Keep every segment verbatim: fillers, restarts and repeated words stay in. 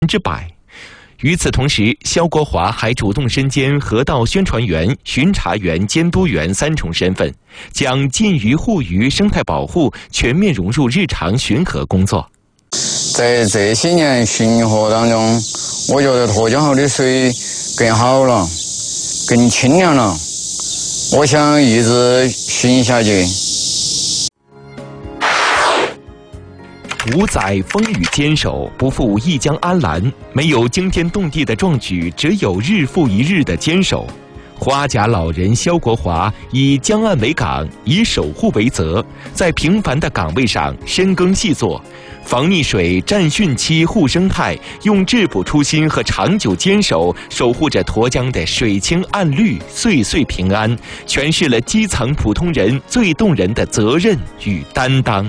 之百。与此同时，肖国华还主动身兼河道宣传员、巡查员、监督员三重身份，将禁渔护渔、生态保护全面融入日常巡河工作。 在这些年巡河当中，我觉得沱江河的水更好了，更清凉了。我想一直巡下去。 五载风雨坚守，不负一江安澜。没有惊天动地的壮举，只有日复一日的坚守。花甲老人肖国华以江岸为港，以守护为责，在平凡的岗位上深耕细作，防溺水、战汛期护生态，用质朴初心和长久坚守，守护着沱江的水清岸绿、岁岁平安，诠释了基层普通人最动人的责任与担当。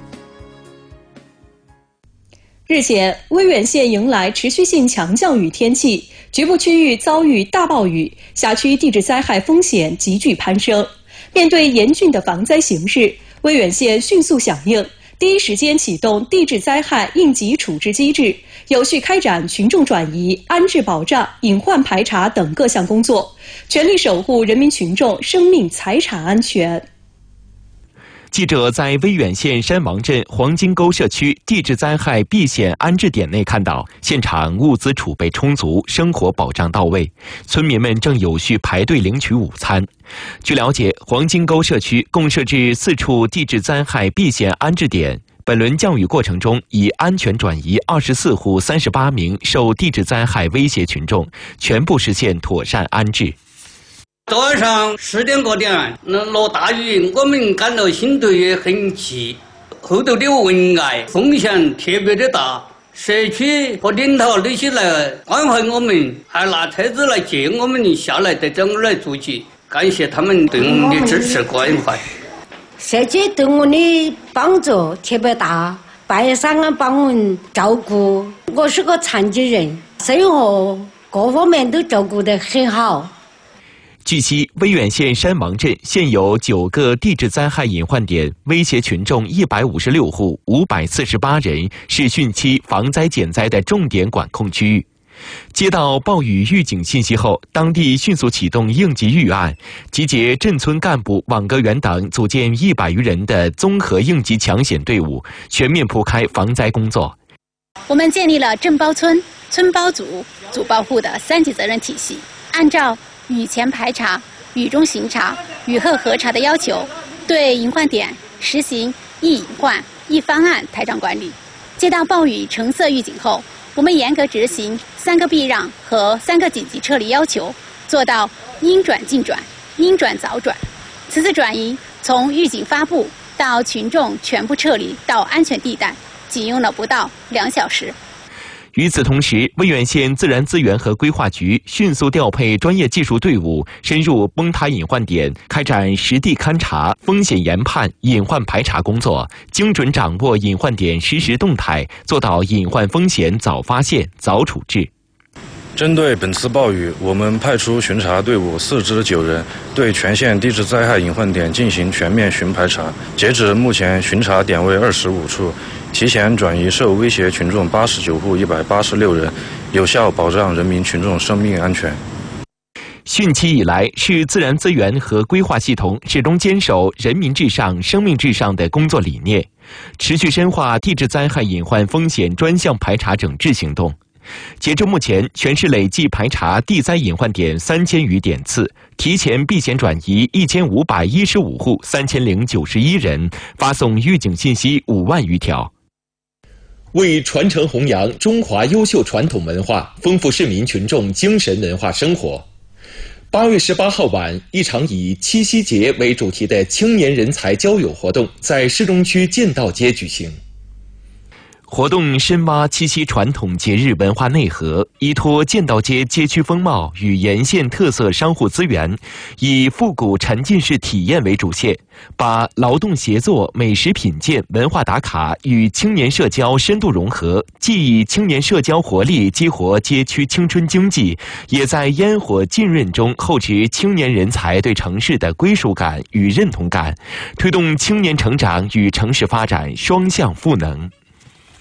日前，威远县迎来持续性强降雨天气，局部区域遭遇大暴雨，辖区地质灾害风险急剧攀升。面对严峻的防灾形势，威远县迅速响应，第一时间启动地质灾害应急处置机制，有序开展群众转移、安置保障、隐患排查等各项工作，全力守护人民群众生命财产安全。 记者在威远县山王镇黄金沟社区地质灾害避险安置点内看到，现场物资储备充足，生活保障到位，村民们正有序排队领取午餐。据了解，黄金沟社区共设置四处地质灾害避险安置点，本轮降雨过程中，已安全转移二十四户三十八名受地质灾害威胁群众，全部实现妥善安置。 昨晚上十点过点，那落大雨，我们感到心头也很急。后头的文爱风险特别的大，社区和领导那些来关怀我们，还拿车子来接我们下来到这儿来住起，感谢他们对我们的支持关怀。 社区对我的帮助特别大，拜赏啊，帮我们照顾。我是个残疾人，生活各方面都照顾得很好。 据悉，威远县山王镇现有九个地质灾害隐患点，威胁群众一百五十六户、五百四十八人，是汛期防灾减灾的重点管控区域。接到暴雨预警信息后，当地迅速启动应急预案，集结镇村干部、网格员等，组建一百余人的综合应急抢险队伍，全面铺开防灾工作。 我们建立了镇包村、村包组、组包户的三级责任体系，按照雨前排查、雨中巡查、雨后核查的要求，对隐患点实行一隐患一方案台账管理。接到暴雨橙色预警后，我们严格执行三个避让和三个紧急撤离要求，做到应转尽转、应转早转。此次转移从预警发布到群众全部撤离到安全地带，仅用了不到两小时。 与此同时，威远县自然资源和规划局迅速调配专业技术队伍，深入崩塌隐患点，开展实地勘查、风险研判、隐患排查工作，精准掌握隐患点实时动态，做到隐患风险早发现、早处置。 针对本次暴雨，我们派出巡查队伍四支九人，对全县地质灾害隐患点进行全面巡排查。截止目前，巡查点位二十五处，提前转移受威胁群众八十九户一百八十六人，有效保障人民群众生命安全。 汛期以来，市自然资源和规划系统始终坚守人民至上、生命至上的工作理念，持续深化地质灾害隐患风险专项排查整治行动。截至目前，全市累计排查地灾隐患点三千余点次，提前避险转移一千五百一十五户三千零九十一人，发送预警信息五万余条。为传承弘扬中华优秀传统文化，丰富市民群众精神文化生活，八月十八号晚，一场以七夕节为主题的青年人才交友活动在市中区建道街举行。活动深挖七夕传统节日文化内核，依托建道街街区风貌与沿线特色商户资源，以复古沉浸式体验为主线，把劳动协作、美食品鉴、文化打卡与青年社交深度融合，既以青年社交活力激活街区青春经济，也在烟火浸润中厚植青年人才对城市的归属感与认同感，推动青年成长与城市发展双向赋能。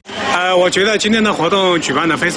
呃，我觉得今天的活动举办的非常